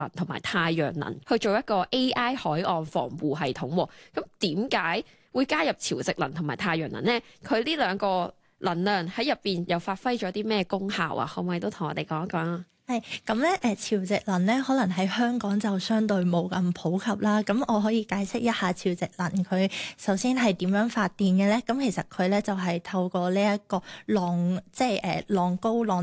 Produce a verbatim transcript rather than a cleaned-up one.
同埋太陽能去做一個 A I 海岸防護系統喎。咁點解會加入潮汐能同埋太陽能呢？佢呢兩個能量喺入邊又發揮咗啲咩功效啊？可唔可以都同我哋講一講啊？ 係咁咧，誒潮汐能咧，可能喺香港就相對冇咁普及啦。咁我可以解釋一下潮汐能佢首先係點樣發電嘅咧？咁其實佢咧就係透過呢一個浪，即係誒浪高浪